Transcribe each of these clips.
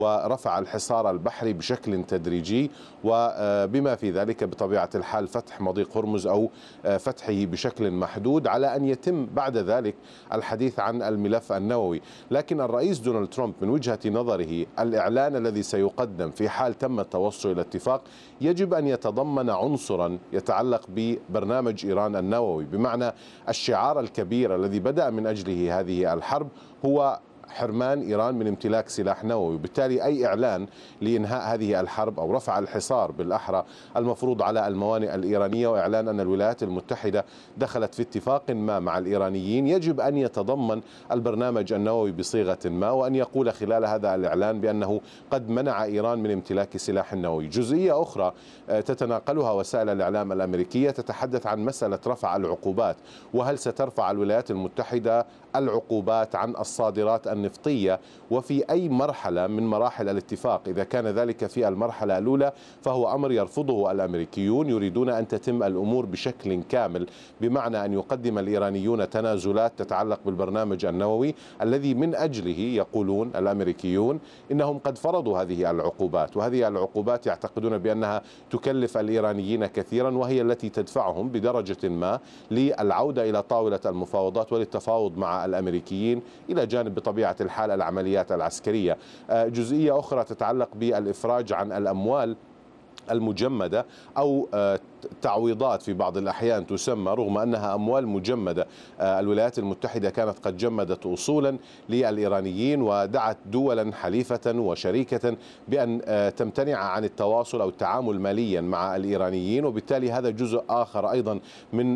ورفع الحصار البحري بشكل تدريجي، وبما في ذلك بطبيعة الحال فتح مضيق هرمز أو فتحه بشكل محدود، على أن يتم بعد ذلك الحديث عن الملف النووي. لكن الرئيس دونالد ترامب من وجهة نظره الإعلان الذي سيقدم في حال تم التوصل إلى اتفاق يجب أن يتضمن عنصرا يتعلق ببرنامج إيران النووي، بمعنى الشعار الكبير الذي بدأ من أجله هذه الحرب هو حرمان إيران من امتلاك سلاح نووي. وبالتالي أي إعلان لإنهاء هذه الحرب أو رفع الحصار بالأحرى المفروض على الموانئ الإيرانية، وإعلان أن الولايات المتحدة دخلت في اتفاق ما مع الإيرانيين، يجب أن يتضمن البرنامج النووي بصيغة ما، وأن يقول خلال هذا الإعلان بأنه قد منع إيران من امتلاك سلاح نووي. جزئية أخرى تتناقلها وسائل الإعلام الأمريكية تتحدث عن مسألة رفع العقوبات، وهل سترفع الولايات المتحدة العقوبات عن الصادرات النفطية وفي أي مرحلة من مراحل الاتفاق. إذا كان ذلك في المرحلة الأولى فهو أمر يرفضه الأمريكيون، يريدون أن تتم الأمور بشكل كامل، بمعنى أن يقدم الإيرانيون تنازلات تتعلق بالبرنامج النووي الذي من أجله يقولون الأمريكيون إنهم قد فرضوا هذه العقوبات، وهذه العقوبات يعتقدون بأنها تكلف الإيرانيين كثيرا، وهي التي تدفعهم بدرجة ما للعودة إلى طاولة المفاوضات وللتفاوض مع الأمريكيين إلى جانب بطبيعة الحال العمليات العسكرية. جزئية أخرى تتعلق بالإفراج عن الأموال المجمدة أو تعويضات في بعض الأحيان تسمى، رغم أنها أموال مجمدة. الولايات المتحدة كانت قد جمدت أصولا للإيرانيين ودعت دولا حليفة وشريكة بأن تمتنع عن التواصل أو التعامل ماليا مع الإيرانيين، وبالتالي هذا جزء آخر أيضا من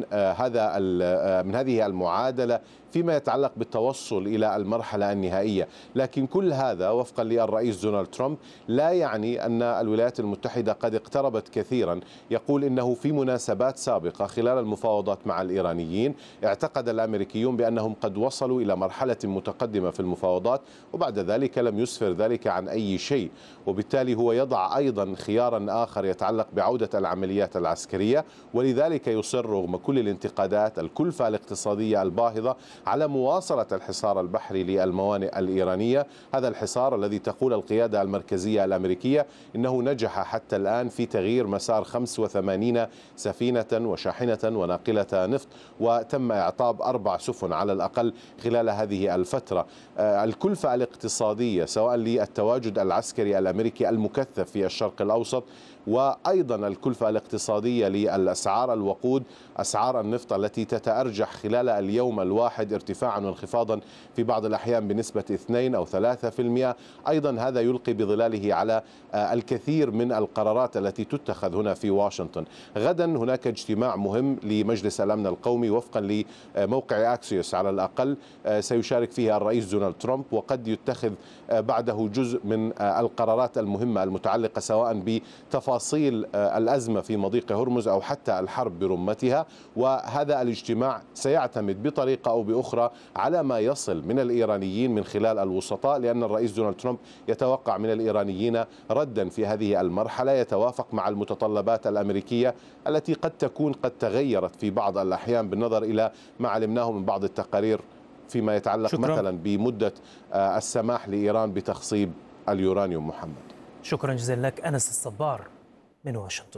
هذه المعادلة فيما يتعلق بالتوصل إلى المرحلة النهائية. لكن كل هذا وفقا للرئيس دونالد ترامب لا يعني أن الولايات المتحدة قد اقتربت كثيرا. يقول إنه في مناسبات سابقة خلال المفاوضات مع الإيرانيين اعتقد الأمريكيون بأنهم قد وصلوا إلى مرحلة متقدمة في المفاوضات، وبعد ذلك لم يسفر ذلك عن أي شيء، وبالتالي هو يضع أيضا خيارا آخر يتعلق بعودة العمليات العسكرية. ولذلك يصر رغم كل الانتقادات الكلفة الاقتصادية الباهظة على مواصلة الحصار البحري للموانئ الإيرانية. هذا الحصار الذي تقول القيادة المركزية الأمريكية إنه نجح حتى الآن في تغيير مسار 85 سفينة وشاحنة وناقلة نفط، وتم إعطاب 4 سفن على الأقل خلال هذه الفترة. الكلفة الاقتصادية سواء للتواجد العسكري الأمريكي المكثف في الشرق الأوسط، وأيضا الكلفة الاقتصادية للأسعار الوقود، أسعار النفط التي تتأرجح خلال اليوم الواحد ارتفاعا وانخفاضا في بعض الأحيان بنسبة 2 أو 3%. أيضا هذا يلقي بظلاله على الكثير من القرارات التي تتخذ هنا في واشنطن. غدا هناك اجتماع مهم لمجلس الأمن القومي وفقا لموقع أكسيوس على الأقل، سيشارك فيها الرئيس دونالد ترامب، وقد يتخذ بعده جزء من القرارات المهمة المتعلقة سواء بتفاصيل الأزمة في مضيق هرمز أو حتى الحرب برمتها. وهذا الاجتماع سيعتمد بطريقة أو بأخرى على ما يصل من الإيرانيين من خلال الوسطاء، لأن الرئيس دونالد ترامب يتوقع من الإيرانيين ردا في هذه المرحلة يتوافق مع المتطلبات الأمريكية التي قد تغيرت في بعض الأحيان بالنظر إلى ما علمناه من بعض التقارير فيما يتعلق مثلا بمدة السماح لإيران بتخصيب اليورانيوم. محمد، شكرا جزيلا لك أنس الصبار من واشنطن.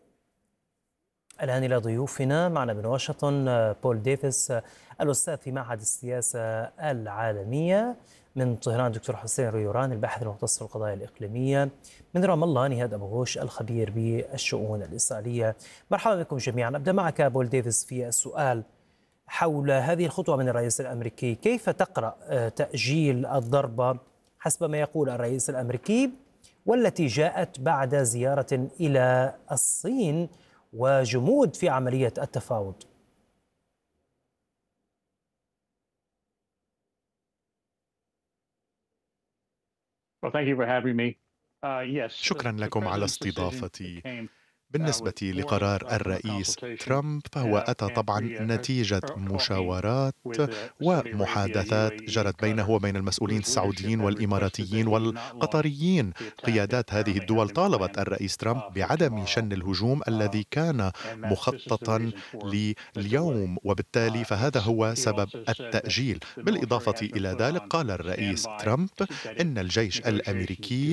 الآن إلى ضيوفنا، معنا من واشنطن بول ديفيس الأستاذ في معهد السياسة العالمية، من طهران دكتور حسين ريوران الباحث المختص في القضايا الإقليمية، من رام الله نهاد أبو غوش الخبير بالشؤون الإسرائيلية. مرحبا بكم جميعا. أبدأ معك بول ديفيس في السؤال حول هذه الخطوة من الرئيس الأمريكي. كيف تقرأ تأجيل الضربة حسب ما يقول الرئيس الأمريكي، والتي جاءت بعد زيارة إلى الصين وجمود في عملية التفاوض؟ شكرا لكم على استضافتي. بالنسبة لقرار الرئيس ترامب فهو أتى طبعا نتيجة مشاورات ومحادثات جرت بينه وبين المسؤولين السعوديين والإماراتيين والقطريين. قيادات هذه الدول طالبت الرئيس ترامب بعدم شن الهجوم الذي كان مخططا لليوم، وبالتالي فهذا هو سبب التأجيل. بالإضافة إلى ذلك قال الرئيس ترامب إن الجيش الأمريكي